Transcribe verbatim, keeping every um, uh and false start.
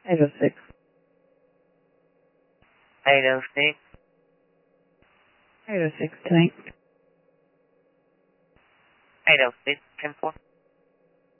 eight oh six. eight oh six. eight oh six tonight. eight oh six, ten four.